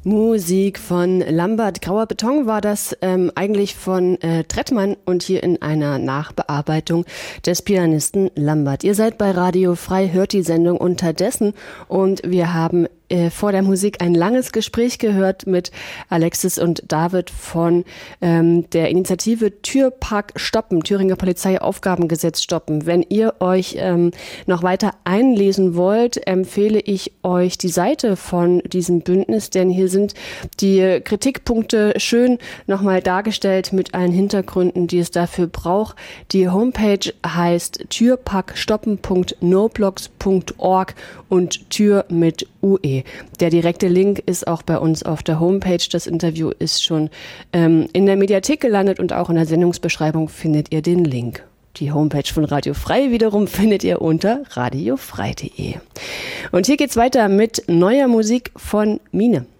Musik von Lambert. Grauer Beton war das eigentlich von Trettmann und hier in einer Nachbearbeitung des Pianisten Lambert. Ihr seid bei Radio Frei, hört die Sendung Unterdessen und wir haben vor der Musik ein langes Gespräch gehört mit Alexis und David von der Initiative Türpark stoppen, Thüringer Polizeiaufgabengesetz stoppen. Wenn ihr euch noch weiter einlesen wollt, empfehle ich euch die Seite von diesem Bündnis, denn hier sind die Kritikpunkte schön nochmal dargestellt mit allen Hintergründen, die es dafür braucht. Die Homepage heißt türparkstoppen.noblogs.org und Tür mit UE. Der direkte Link ist auch bei uns auf der Homepage. Das Interview ist schon in der Mediathek gelandet und auch in der Sendungsbeschreibung findet ihr den Link. Die Homepage von Radio Frei wiederum findet ihr unter radiofrei.de. Und hier geht's weiter mit neuer Musik von Mine.